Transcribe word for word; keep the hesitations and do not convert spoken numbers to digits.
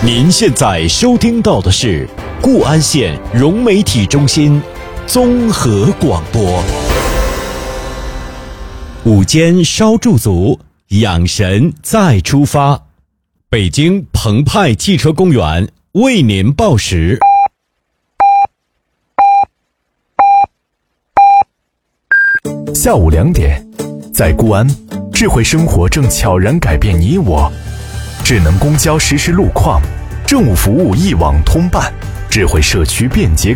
您现在收听到的是固安县融媒体中心综合广播。午间稍驻足，养神再出发。北京澎湃汽车公园为您报时。 下午两点，在固安，智慧生活正悄然改变你我。智能公交实时路况，政务服务一网通办，智慧社区便捷